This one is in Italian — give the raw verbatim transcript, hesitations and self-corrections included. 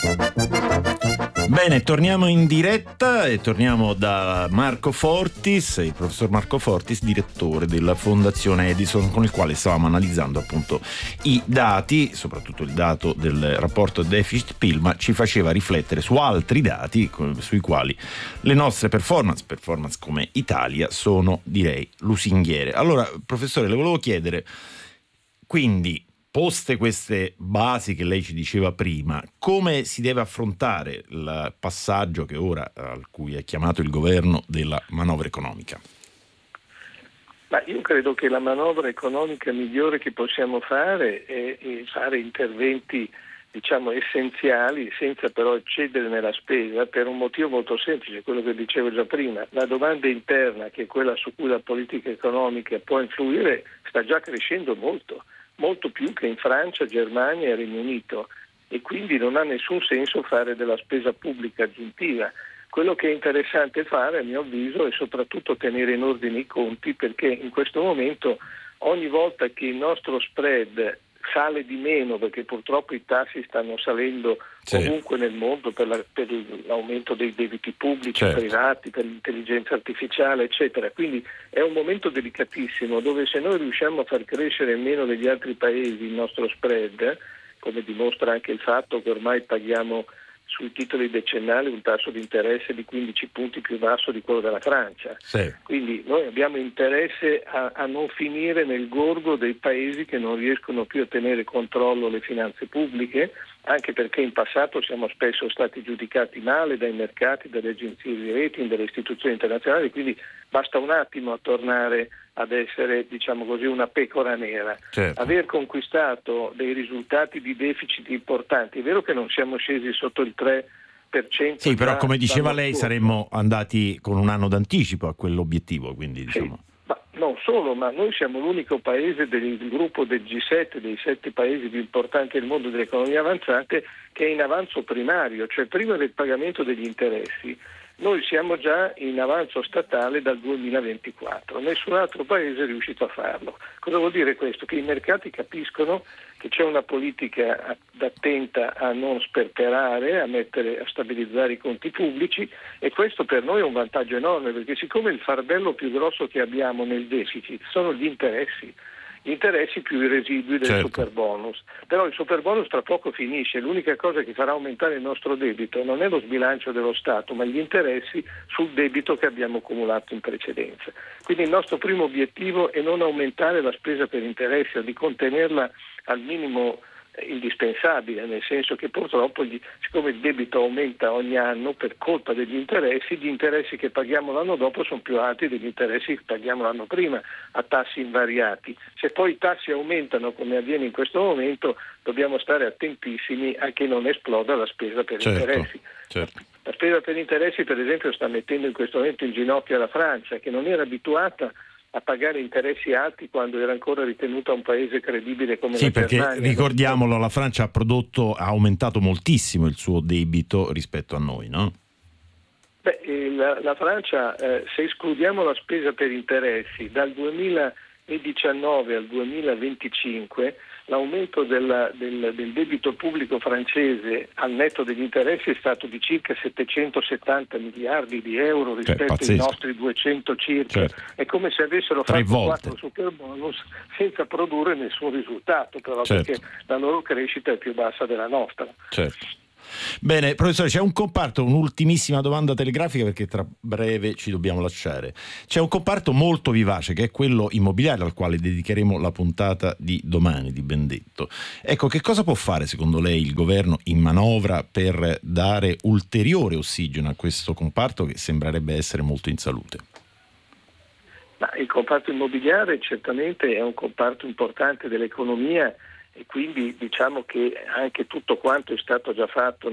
Bene, torniamo in diretta e torniamo da Marco Fortis, il professor Marco Fortis, direttore della Fondazione Edison, con il quale stavamo analizzando appunto i dati, soprattutto il dato del rapporto deficit-P I L, ma ci faceva riflettere su altri dati sui quali le nostre performance, performance come Italia, sono, direi, lusinghiere. Allora, professore, le volevo chiedere, quindi, poste queste basi che lei ci diceva prima, come si deve affrontare il passaggio che ora al cui è chiamato il governo della manovra economica? Ma io credo che la manovra economica migliore che possiamo fare è fare interventi, diciamo, essenziali, senza però eccedere nella spesa, per un motivo molto semplice, quello che dicevo già prima. La domanda interna, che è quella su cui la politica economica può influire, sta già crescendo molto. molto più che in Francia, Germania e Regno Unito, e quindi non ha nessun senso fare della spesa pubblica aggiuntiva. Quello che è interessante fare, a mio avviso, è soprattutto tenere in ordine i conti, perché in questo momento ogni volta che il nostro spread sale di meno, perché purtroppo i tassi stanno salendo sì. ovunque nel mondo per, la, per l'aumento dei debiti pubblici, certo. privati, per l'intelligenza artificiale, eccetera. Quindi è un momento delicatissimo dove, se noi riusciamo a far crescere meno degli altri paesi il nostro spread, come dimostra anche il fatto che ormai paghiamo sui titoli decennali un tasso di interesse di quindici punti più basso di quello della Francia. Sì. Quindi noi abbiamo interesse a, a non finire nel gorgo dei paesi che non riescono più a tenere controllo le finanze pubbliche, anche perché in passato siamo spesso stati giudicati male dai mercati, dalle agenzie di rating, dalle istituzioni internazionali, quindi basta un attimo a tornare ad essere, diciamo così, una pecora nera. Certo. Aver conquistato dei risultati di deficit importanti, è vero che non siamo scesi sotto il tre per cento. Sì, però come diceva lei saremmo andati con un anno d'anticipo a quell'obiettivo, quindi diciamo. Sì. Ma non solo, ma noi siamo l'unico paese del gruppo del G sette, dei sette paesi più importanti del mondo dell'economia avanzate, che è in avanzo primario, cioè prima del pagamento degli interessi. Noi siamo già in avanzo statale dal duemilaventiquattro, nessun altro paese è riuscito a farlo. Cosa vuol dire questo? Che i mercati capiscono che c'è una politica attenta a non sperperare, a mettere, a stabilizzare i conti pubblici, e questo per noi è un vantaggio enorme, perché siccome il fardello più grosso che abbiamo nel deficit sono gli interessi, gli interessi più i residui del certo. super bonus. Però il super bonus tra poco finisce, l'unica cosa che farà aumentare il nostro debito non è lo sbilancio dello Stato, ma gli interessi sul debito che abbiamo accumulato in precedenza. Quindi il nostro primo obiettivo è non aumentare la spesa per interessi, ma di contenerla al minimo indispensabile, nel senso che purtroppo gli, siccome il debito aumenta ogni anno per colpa degli interessi, gli interessi che paghiamo l'anno dopo sono più alti degli interessi che paghiamo l'anno prima a tassi invariati. Se poi i tassi aumentano come avviene in questo momento, dobbiamo stare attentissimi a che non esploda la spesa per certo, interessi. Certo. La spesa per interessi, per esempio, sta mettendo in questo momento in ginocchio la Francia, che non era abituata a pagare interessi alti quando era ancora ritenuta un paese credibile come sì, la Germania. Sì, perché ricordiamolo, la Francia ha prodotto, ha aumentato moltissimo il suo debito rispetto a noi, no? Beh, la, la Francia, eh, se escludiamo la spesa per interessi, dal duemiladiciannove al duemilaventicinque l'aumento della, del, del debito pubblico francese al netto degli interessi è stato di circa settecentosettanta miliardi di euro rispetto ai nostri duecento circa. Certo. È come se avessero Tre fatto volte. quattro super bonus senza produrre nessun risultato, però certo. perché la loro crescita è più bassa della nostra. Certo. Bene, professore, c'è un comparto, un'ultimissima domanda telegrafica perché tra breve ci dobbiamo lasciare. C'è un comparto molto vivace che è quello immobiliare, al quale dedicheremo la puntata di domani, di Bendetto. Ecco, che cosa può fare secondo lei il governo in manovra per dare ulteriore ossigeno a questo comparto che sembrerebbe essere molto in salute? Ma il comparto immobiliare certamente è un comparto importante dell'economia, e quindi diciamo che anche tutto quanto è stato già fatto